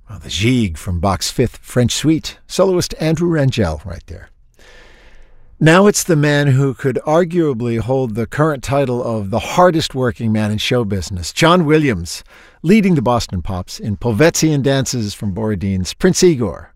Well, the Gigue from Bach's Fifth French Suite. Soloist Andrew Rangel right there. Now it's the man who could arguably hold the current title of the hardest working man in show business, John Williams, leading the Boston Pops in Polvetzian dances from Borodin's Prince Igor.